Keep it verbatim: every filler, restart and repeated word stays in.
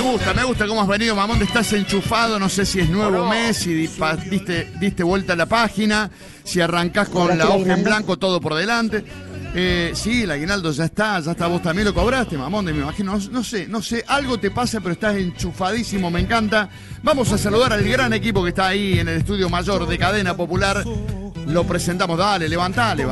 gusta, me gusta cómo has venido, Mamón. Estás enchufado, no sé si es nuevo no. mes, si diste, diste vuelta a la página, si arrancás con la hoja en blanco, todo por delante. Eh, sí, el aguinaldo ya está, ya está. Vos también lo cobraste, Mamón, me imagino. No, no sé, no sé, algo te pasa, pero estás enchufadísimo, me encanta. Vamos a saludar al gran equipo que está ahí en el estudio mayor de Cadena Popular. Lo presentamos, dale, levantá, levantá.